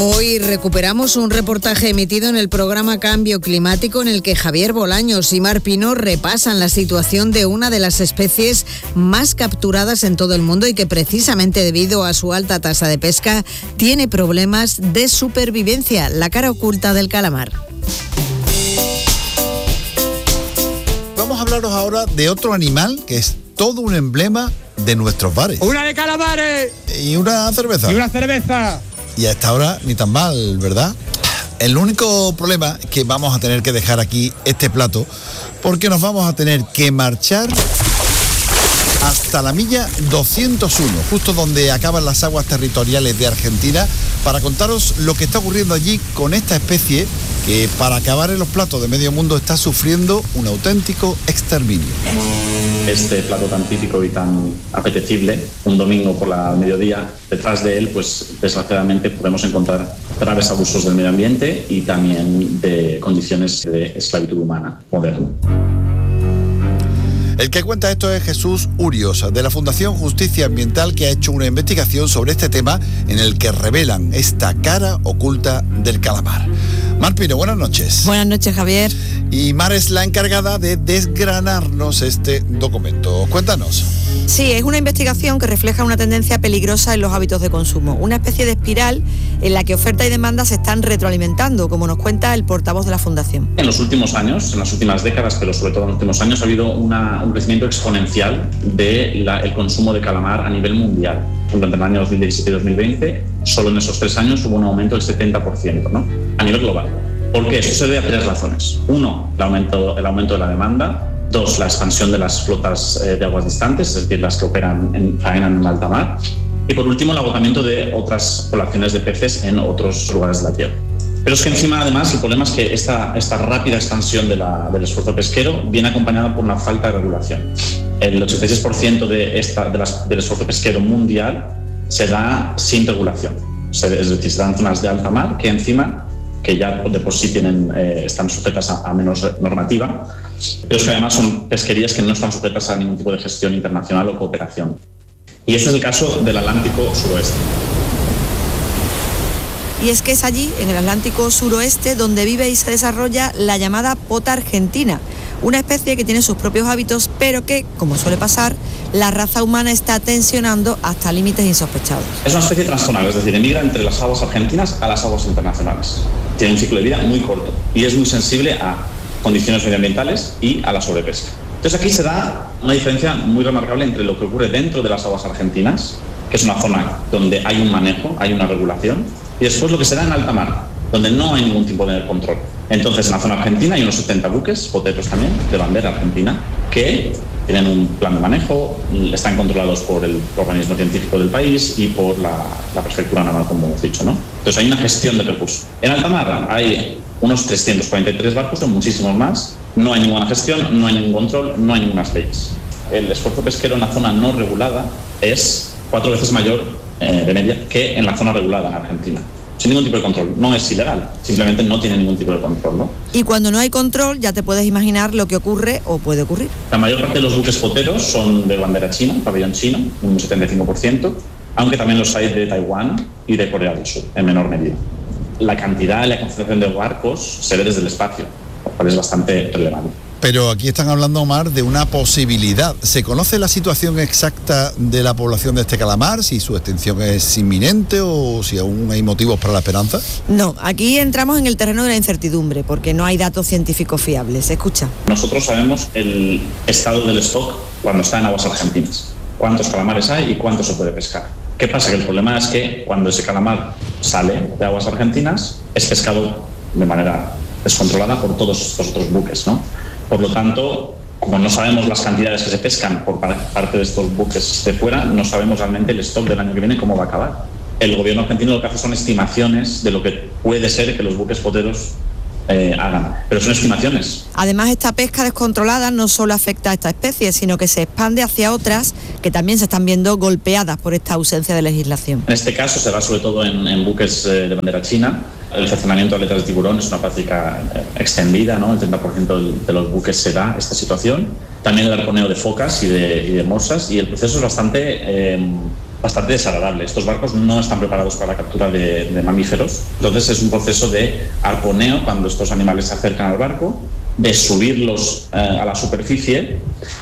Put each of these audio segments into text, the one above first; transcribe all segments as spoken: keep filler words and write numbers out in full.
Hoy recuperamos un reportaje emitido en el programa Cambio Climático en el que Javier Bolaños y Mar Pino repasan la situación de una de las especies más capturadas en todo el mundo y que precisamente debido a su alta tasa de pesca tiene problemas de supervivencia, la cara oculta del calamar. Vamos a hablaros ahora de otro animal que es todo un emblema de nuestros bares. ¡Una de calamares! Y una cerveza. ¡Y una cerveza! Y a esta hora ni tan mal, ¿verdad? El único problema es que vamos a tener que dejar aquí este plato porque nos vamos a tener que marchar hasta la milla doscientos uno, justo donde acaban las aguas territoriales de Argentina, para contaros lo que está ocurriendo allí con esta especie que para acabar en los platos de medio mundo está sufriendo un auténtico exterminio. Este plato tan típico y tan apetecible, un domingo por la mediodía, detrás de él, pues desgraciadamente podemos encontrar graves abusos del medio ambiente y también de condiciones de esclavitud humana moderna. El que cuenta esto es Jesús Urios, de la Fundación Justicia Ambiental, que ha hecho una investigación sobre este tema en el que revelan esta cara oculta del calamar. Mar Pino, buenas noches. Buenas noches, Javier. Y Mar es la encargada de desgranarnos este documento. Cuéntanos. Sí, es una investigación que refleja una tendencia peligrosa en los hábitos de consumo, una especie de espiral en la que oferta y demanda se están retroalimentando, como nos cuenta el portavoz de la Fundación. En los últimos años, en las últimas décadas, pero sobre todo en los últimos años, ha habido una, un crecimiento exponencial del de consumo de calamar a nivel mundial. Durante el año dos mil diecisiete y dos mil veinte, solo en esos tres años hubo un aumento del setenta por ciento, ¿no? A nivel global. ¿Por qué? Esto se debe a tres razones. Uno, el aumento, el aumento de la demanda. Dos, la expansión de las flotas eh, de aguas distantes, es decir, las que operan en faena en alta mar. Y por último, el agotamiento de otras poblaciones de peces en otros lugares de la Tierra. Pero es que encima, además, el problema es que esta, esta rápida expansión de la, del esfuerzo pesquero viene acompañada por una falta de regulación. El ochenta y seis por ciento de esta, de las, del esfuerzo pesquero mundial se da sin regulación. Se, es decir, se dan zonas de alta mar que encima, que ya de por sí tienen, eh, están sujetas a, a menos normativa, pero es que además son pesquerías que no están sujetas a ningún tipo de gestión internacional o cooperación. Y este es el caso del Atlántico suroeste. Y es que es allí, en el Atlántico suroeste, donde vive y se desarrolla la llamada pota argentina, una especie que tiene sus propios hábitos, pero que, como suele pasar, la raza humana está tensionando hasta límites insospechados. Es una especie transzonal, es decir, emigra entre las aguas argentinas a las aguas internacionales. Tiene un ciclo de vida muy corto y es muy sensible a condiciones medioambientales y a la sobrepesca. Entonces aquí se da una diferencia muy remarcable entre lo que ocurre dentro de las aguas argentinas, que es una zona donde hay un manejo, hay una regulación, y después lo que se da en alta mar, donde no hay ningún tipo de control. Entonces, en la zona argentina hay unos setenta buques, poteros también, de bandera argentina, que tienen un plan de manejo, están controlados por el organismo científico del país y por la, la prefectura naval, como hemos dicho, ¿no? Entonces hay una gestión de recursos. En alta mar hay unos trescientos cuarenta y tres barcos, son muchísimos más, no hay ninguna gestión, no hay ningún control, no hay ninguna leyes. El esfuerzo pesquero en la zona no regulada es cuatro veces mayor eh, de media que en la zona regulada en Argentina. Sin ningún tipo de control. No es ilegal, simplemente no tiene ningún tipo de control, ¿no? Y cuando no hay control, ya te puedes imaginar lo que ocurre o puede ocurrir. La mayor parte de los buques poteros son de bandera china, pabellón chino, un setenta y cinco por ciento, aunque también los hay de Taiwán y de Corea del Sur, en menor medida. La cantidad y la concentración de barcos se ve desde el espacio, lo cual es bastante relevante. Pero aquí están hablando, Omar, de una posibilidad. ¿Se conoce la situación exacta de la población de este calamar? ¿Si su extinción es inminente o si aún hay motivos para la esperanza? No, aquí entramos en el terreno de la incertidumbre, porque no hay datos científicos fiables. Escucha. Nosotros sabemos el estado del stock cuando está en aguas argentinas. Cuántos calamares hay y cuánto se puede pescar. ¿Qué pasa? Que el problema es que cuando ese calamar sale de aguas argentinas, es pescado de manera descontrolada por todos estos otros buques, ¿no? Por lo tanto, como no sabemos las cantidades que se pescan por parte de estos buques de fuera, no sabemos realmente el stock del año que viene cómo va a acabar. El gobierno argentino lo que hace son estimaciones de lo que puede ser que los buques poteros eh, hagan, pero son estimaciones. Además, esta pesca descontrolada no solo afecta a esta especie, sino que se expande hacia otras que también se están viendo golpeadas por esta ausencia de legislación. En este caso se da sobre todo en, en buques eh, de bandera china. El cercenamiento de aletas de tiburón es una práctica extendida, ¿no? El treinta por ciento de los buques se da esta situación. También el arponeo de focas y de, y de morsas, y el proceso es bastante eh, bastante desagradable. Estos barcos no están preparados para la captura de, de mamíferos, entonces es un proceso de arponeo cuando estos animales se acercan al barco, de subirlos eh, a la superficie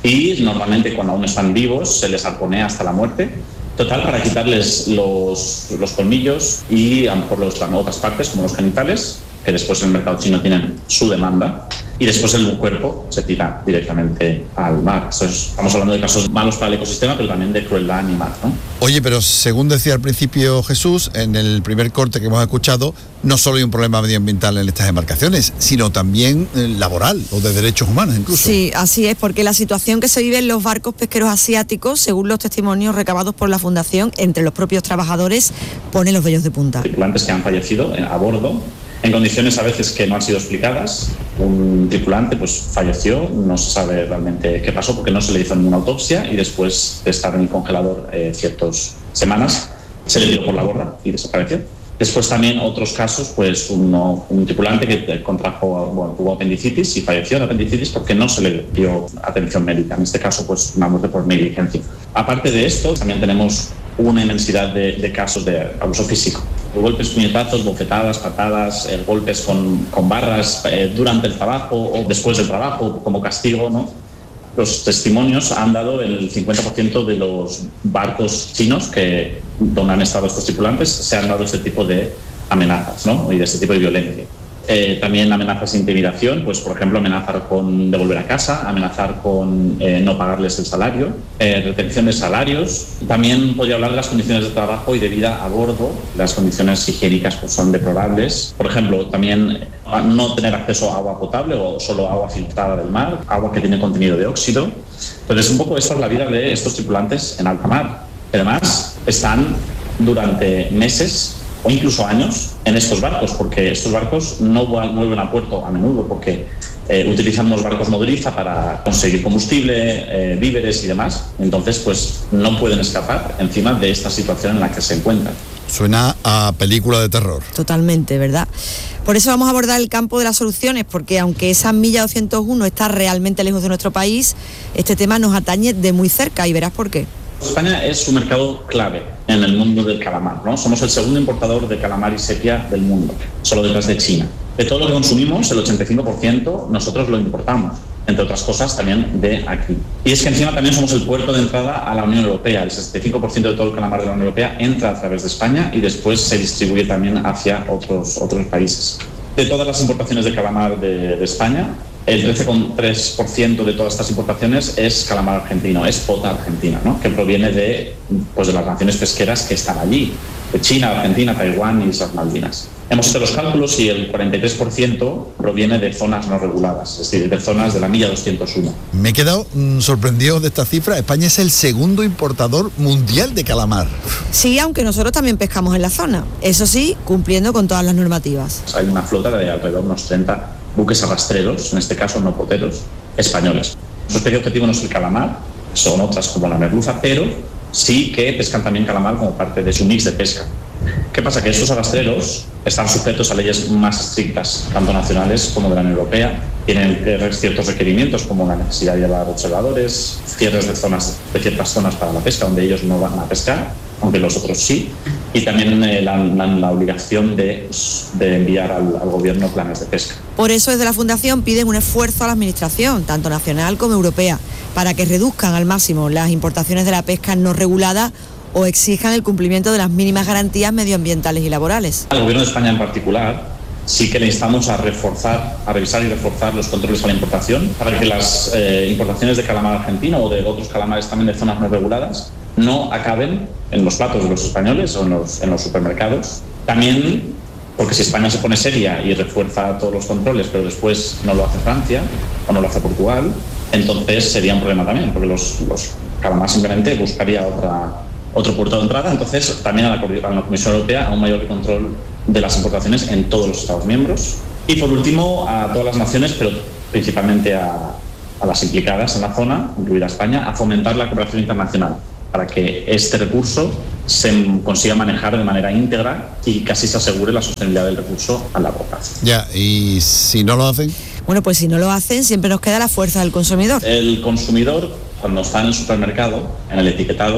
y normalmente cuando aún están vivos se les arponea hasta la muerte. Total, para quitarles los, los colmillos y a lo mejor los, las otras partes, como los genitales, que después en el mercado chino tienen su demanda, y después el cuerpo se tira directamente al mar. Entonces, estamos hablando de casos malos para el ecosistema, pero también de crueldad animal, ¿no? Oye, pero según decía al principio Jesús, en el primer corte que hemos escuchado, no solo hay un problema medioambiental en estas embarcaciones, sino también laboral o de derechos humanos incluso. Sí, así es, porque la situación que se vive en los barcos pesqueros asiáticos, según los testimonios recabados por la Fundación, entre los propios trabajadores, pone los vellos de punta. Tripulantes que han fallecido a bordo, en condiciones a veces que no han sido explicadas. Un tripulante pues falleció, no se sabe realmente qué pasó porque no se le hizo ninguna autopsia y después de estar en el congelador eh, ciertas semanas se le tiró por la borda y desapareció. Después también otros casos, pues uno, un tripulante que contrajo, bueno, tuvo apendicitis y falleció de apendicitis porque no se le dio atención médica. En este caso, pues una muerte por negligencia. Aparte de esto, también tenemos una inmensidad de, de casos de abuso físico. Golpes, puñetazos, bofetadas, patadas, eh, golpes con, con barras eh, durante el trabajo o después del trabajo como castigo, ¿no? Los testimonios han dado el cincuenta por ciento de los barcos chinos que, donde han estado estos tripulantes, se han dado este tipo de amenazas, ¿no? Y de este tipo de violencia. Eh, también amenazas de intimidación, pues por ejemplo amenazar con devolver a casa, amenazar con eh, no pagarles el salario, eh, retención de salarios. También podría hablar de las condiciones de trabajo y de vida a bordo. Las condiciones higiénicas pues, son deplorables. Por ejemplo, también no tener acceso a agua potable o solo agua filtrada del mar, agua que tiene contenido de óxido. Entonces un poco esta es la vida de estos tripulantes en alta mar. Además están durante meses o incluso años en estos barcos, porque estos barcos no vuelven a puerto a menudo, porque eh, utilizan unos barcos nodriza para conseguir combustible, eh, víveres y demás. Entonces, pues no pueden escapar encima de esta situación en la que se encuentran. Suena a película de terror. Totalmente, ¿verdad? Por eso vamos a abordar el campo de las soluciones, porque aunque esa milla doscientos uno está realmente lejos de nuestro país, este tema nos atañe de muy cerca y verás por qué. España es un mercado clave en el mundo del calamar, ¿no? Somos el segundo importador de calamar y sepia del mundo, solo detrás de China. De todo lo que consumimos, el ochenta y cinco por ciento nosotros lo importamos, entre otras cosas también de aquí. Y es que encima también somos el puerto de entrada a la Unión Europea. El sesenta y cinco por ciento de todo el calamar de la Unión Europea entra a través de España y después se distribuye también hacia otros, otros países. De todas las importaciones de calamar de, de España, el trece coma tres por ciento de todas estas importaciones es calamar argentino, es pota argentina, ¿no? Que proviene de, pues, de las naciones pesqueras que están allí, de China, Argentina, Taiwán y Islas Malvinas. Hemos hecho los cálculos y el cuarenta y tres por ciento proviene de zonas no reguladas, es decir, de zonas de la milla doscientos uno. Me he quedado mmm, sorprendido de esta cifra. España es el segundo importador mundial de calamar. Sí, aunque nosotros también pescamos en la zona, eso sí, cumpliendo con todas las normativas. Hay una flota de alrededor de unos treinta buques arrastreros, en este caso no poteros, españoles. Su especie objetivo no es el calamar, son otras como la merluza, pero sí que pescan también calamar como parte de su mix de pesca. ¿Qué pasa? Que estos arrastreros están sujetos a leyes más estrictas, tanto nacionales como de la Unión Europea. Tienen ciertos requerimientos como la necesidad de llevar observadores, cierres de zonas, de ciertas zonas para la pesca donde ellos no van a pescar, aunque los otros sí, y también eh, la, la, la obligación de, de enviar al, al gobierno planes de pesca. Por eso desde la Fundación piden un esfuerzo a la Administración, tanto nacional como europea, para que reduzcan al máximo las importaciones de la pesca no regulada o exijan el cumplimiento de las mínimas garantías medioambientales y laborales. Al gobierno de España en particular sí que le instamos a reforzar, a revisar y reforzar los controles a la importación para que las eh, importaciones de calamar argentino o de otros calamares también de zonas no reguladas no acaben en los platos de los españoles o en los, en los supermercados. También porque si España se pone seria y refuerza todos los controles, pero después no lo hace Francia o no lo hace Portugal, entonces sería un problema también, porque los, los calamares simplemente buscaría otra, otro puerto de entrada. Entonces también a la, a la Comisión Europea a un mayor control de las importaciones en todos los Estados miembros. Y por último a todas las naciones, pero principalmente a, a las implicadas en la zona, incluida España, a fomentar la cooperación internacional, para que este recurso se consiga manejar de manera íntegra y casi se asegure la sostenibilidad del recurso a largo plazo. Ya, ¿y si no lo hacen? Bueno, pues si no lo hacen, siempre nos queda la fuerza del consumidor. El consumidor, cuando está en el supermercado, en el etiquetado,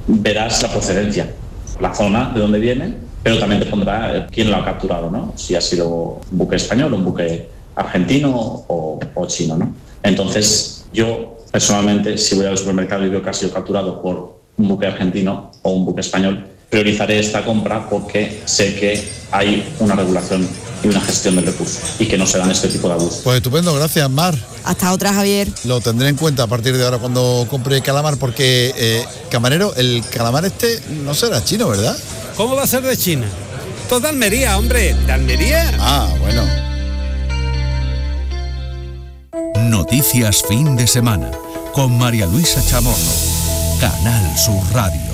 verás la procedencia, la zona de donde viene, pero también te pondrá quién lo ha capturado, ¿no? Si ha sido un buque español, un buque argentino o, o chino, ¿no? Entonces, yo personalmente, si voy al supermercado y veo que ha sido capturado por un buque argentino o un buque español, priorizaré esta compra porque sé que hay una regulación y una gestión del recurso y que no se dan este tipo de abusos. Pues estupendo, gracias, Mar. Hasta otra, Javier. Lo tendré en cuenta a partir de ahora cuando compre calamar, porque, eh, camarero, el calamar este no será chino, ¿verdad? ¿Cómo va a ser de China? Todo de Almería, hombre, de Almería. Ah, bueno. Noticias fin de semana con María Luisa Chamorro, Canal Sur Radio.